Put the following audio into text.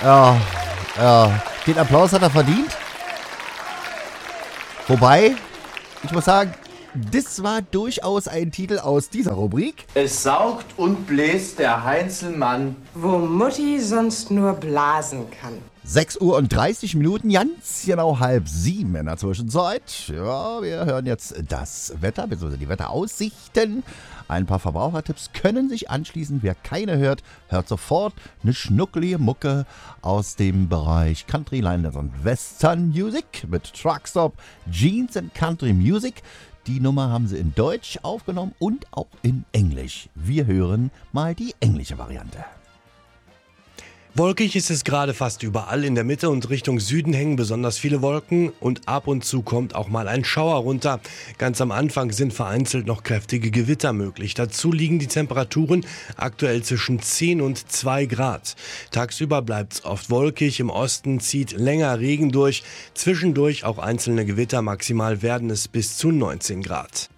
Ja, ja, den Applaus hat er verdient. Wobei, ich muss sagen, das war durchaus ein Titel aus dieser Rubrik. Es saugt und bläst der Heinzelmann, wo Mutti sonst nur blasen kann. 6:30 Uhr, ganz genau 6:30 in der Zwischenzeit. Ja, wir hören jetzt das Wetter, bzw. die Wetteraussichten. Ein paar Verbrauchertipps können sich anschließen. Wer keine hört, hört sofort eine schnuckelige Mucke aus dem Bereich Country, Line und Western Music mit Truckstop, Jeans and Country Music. Die Nummer haben sie in Deutsch aufgenommen und auch in Englisch. Wir hören mal die englische Variante. Wolkig ist es gerade fast überall. In der Mitte und Richtung Süden hängen besonders viele Wolken und ab und zu kommt auch mal ein Schauer runter. Ganz am Anfang sind vereinzelt noch kräftige Gewitter möglich. Dazu liegen die Temperaturen aktuell zwischen 10 und 2 Grad. Tagsüber bleibt es oft wolkig. Im Osten zieht länger Regen durch. Zwischendurch auch einzelne Gewitter. Maximal werden es bis zu 19 Grad.